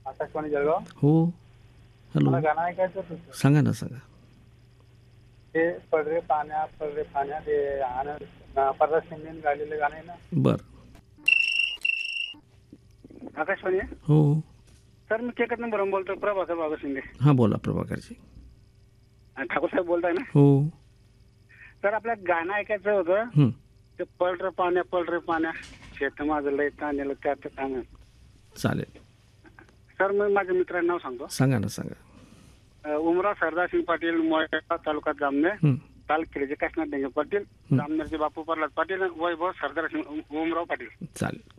आकाशवाणी जळगाव. हो. हॅलो. मला गाणं ऐकायचं होतं. सांगा ना, सांगा. ते पडरे पाण्या ते आनंद परत शिंदेने गायलेलं गाणं आहे ना. बरं. आकाशवाणी. हो. सर मी केकत नंबरवरून बोलतो, प्रभाकर बाबा शिंदे. हां, बोला प्रभाकरजी. ठाकूर साहेब बोलताय ना. हो. सर आपल्याला गाणं ऐकायचं होतं. हं. ते पड रे पाण्या शेत माझं लय ताणेलं त्यात काम. चालेल. सर मी माझ्या मित्रांचं नाव सांगतो. सांगा ना, सांगा. उमराव सरदारसिंग पाटील, मोळा तालुका जामनेर. हं. तालुक्याचे काशीनाथ डेंगे पाटील, जामनेरचे बापू प्रल्हाद पाटील, वैभव सरदारसिंग उमराव पाटील. चालेल.